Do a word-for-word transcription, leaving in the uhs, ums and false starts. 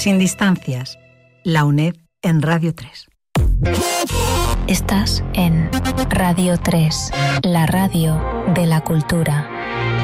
Sin distancias. La UNED en Radio tres. Estás en Radio tres, la radio de la cultura.